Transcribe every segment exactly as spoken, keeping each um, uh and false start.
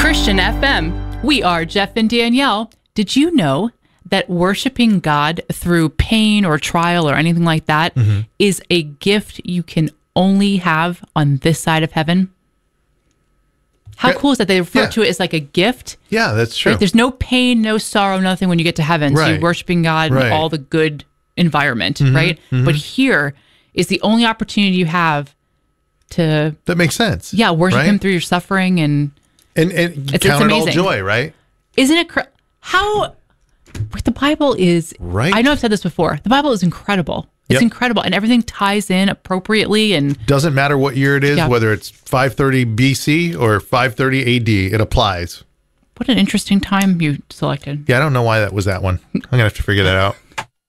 Christian F M. We are Jeff and Danielle. Did you know that worshiping God through pain or trial or anything like that mm-hmm. is a gift you can only have on this side of heaven? How cool is that? They refer yeah. to it as like a gift. Yeah, that's true. Right? There's no pain, no sorrow, nothing when you get to heaven. Right. So you're worshiping God right. in all the good environment, mm-hmm. right? Mm-hmm. But here is the only opportunity you have to... That makes sense. Yeah, worship right? Him through your suffering and... And, and it's, count it's it all joy, right? Isn't it... Cr- how... The Bible is... Right. I know I've said this before. The Bible is incredible. It's yep. incredible. And everything ties in appropriately. And doesn't matter what year it is, yeah. whether it's five thirty B C or five thirty A D, it applies. What an interesting time you selected. Yeah, I don't know why that was that one. I'm going to have to figure that out.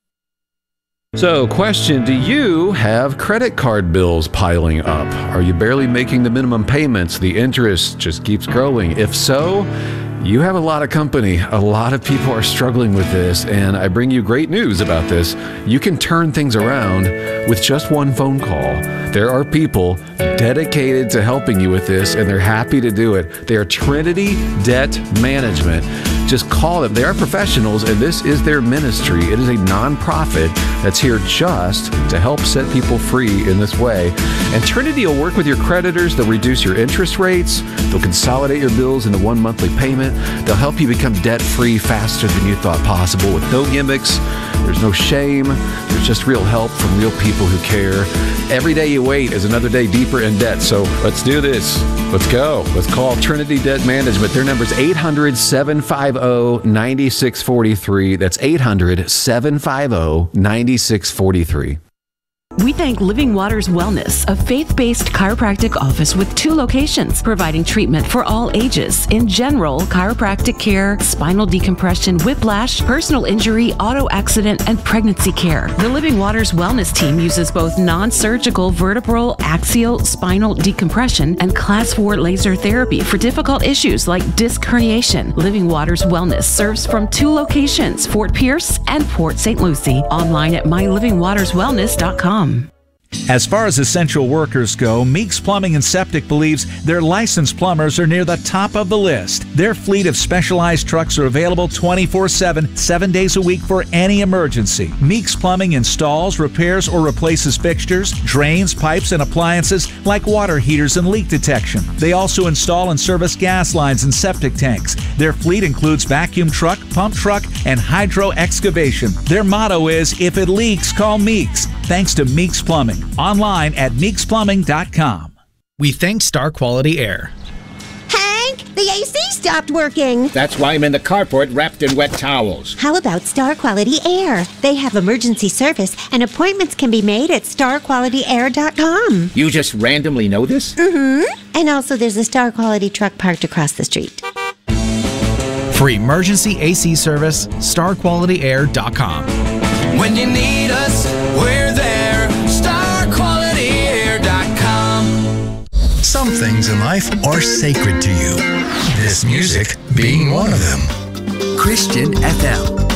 So, question, do you have credit card bills piling up? Are you barely making the minimum payments? The interest just keeps growing. If so, you have a lot of company. A lot of people are struggling with this, and I bring you great news about this. You can turn things around with just one phone call. There are people dedicated to helping you with this, and they're happy to do it. They are Trinity Debt Management. Just call them. They are professionals, and this is their ministry. It is a nonprofit that's here just to help set people free in this way. And Trinity will work with your creditors. They'll reduce your interest rates. They'll consolidate your bills into one monthly payment. They'll help you become debt-free faster than you thought possible with no gimmicks. There's no shame. There's just real help from real people who care. Every day you wait is another day deeper in debt. So let's do this. Let's go. Let's call Trinity Debt Management. Their number is eight hundred, seven five zero, nine six four three. That's eight hundred, seven five zero, nine six four three. We thank Living Waters Wellness, a faith-based chiropractic office with two locations, providing treatment for all ages. In general, chiropractic care, spinal decompression, whiplash, personal injury, auto accident, and pregnancy care. The Living Waters Wellness team uses both non-surgical vertebral, axial, spinal decompression, and class four laser therapy for difficult issues like disc herniation. Living Waters Wellness serves from two locations, Fort Pierce and Port Saint Lucie. Online at my living waters wellness dot com. As far as essential workers go, Meeks Plumbing and Septic believes their licensed plumbers are near the top of the list. Their fleet of specialized trucks are available twenty-four seven, seven days a week for any emergency. Meeks Plumbing installs, repairs, or replaces fixtures, drains, pipes, and appliances like water heaters and leak detection. They also install and service gas lines and septic tanks. Their fleet includes vacuum truck, pump truck, and hydro excavation. Their motto is, if it leaks, call Meeks. Thanks to Meeks Plumbing. Online at meeks plumbing dot com. We thank Star Quality Air. Hank, the A C stopped working. That's why I'm in the carport wrapped in wet towels. How about Star Quality Air? They have emergency service, and appointments can be made at star quality air dot com. You just randomly know this? Mm-hmm. And also there's a Star Quality truck parked across the street. For emergency A C service, star quality air dot com. When you need us, we're there. star quality air dot com. Some things in life are sacred to you. This music being one of them. Christian F M.